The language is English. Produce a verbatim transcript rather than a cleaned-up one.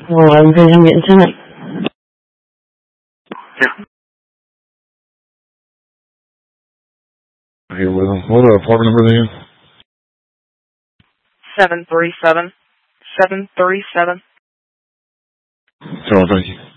Well, I'm afraid I'm getting tonight. Yeah. Here with them. What are apartment numbers again? Seven three seven. Seven three seven. So, thank you.